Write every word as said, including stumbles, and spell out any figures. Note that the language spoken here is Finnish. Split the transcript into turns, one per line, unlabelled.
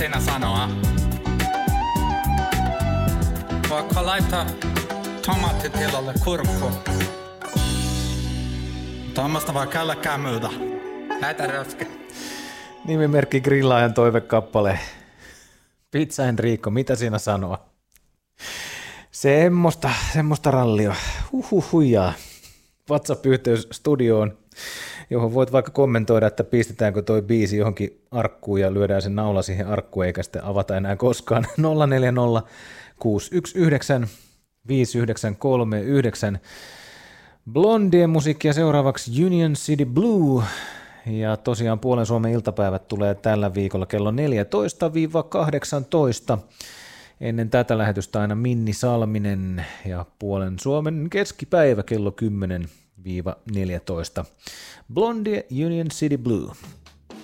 Sinä sanoa. Voiko laittaa tomaattitilalle kurkku? Tuommoista voi källäkään myydä. Näitä röskä.
Nimimerkki Grillaajan toivekappale. Pizza Enrico, mitä siinä sanoa? Semmoista, semmoista rallia. Huhhuhujaa. WhatsApp-yhteys studioon, johon voit vaikka kommentoida, että pistetäänkö toi biisi johonkin arkkuun ja lyödään sen naula siihen arkkuun, eikä sitten avata enää koskaan. nolla neljä nolla kuusi yksi yhdeksän viisi yhdeksän kolme yhdeksän. Blondien musiikkia seuraavaksi Union City Blue. Ja tosiaan Puolen Suomen iltapäivät tulee tällä viikolla kello neljätoista kahdeksantoista. Ennen tätä lähetystä aina Minni Salminen ja Puolen Suomen keskipäivä kello kymmenen neljätoista. Blondie Union City Blue.